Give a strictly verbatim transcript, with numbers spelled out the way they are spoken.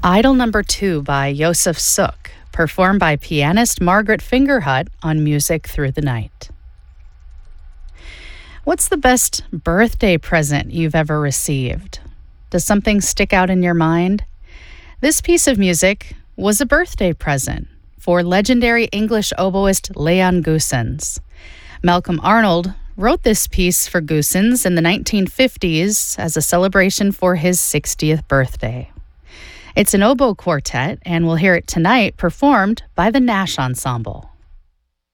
Idol Number Two by Josef Suk, performed by pianist Margaret Fingerhut on Music Through the Night. What's the best birthday present you've ever received? Does something stick out in your mind? This piece of music was a birthday present for legendary English oboist Leon Goossens. Malcolm Arnold wrote this piece for Goossens in the nineteen fifties as a celebration for his sixtieth birthday. It's an oboe quartet, and we'll hear it tonight performed by the Nash Ensemble.